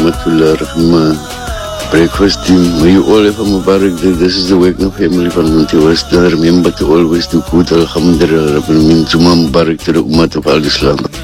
Rahmatullah Rahman. Breakfast team, may you all have a Mubarak day. This is the Wake family from Monte West. Remember to always do good. Alhamdulillah, Rabbil Alamin. Juma Mubarak to the Ummah of Al-Islam.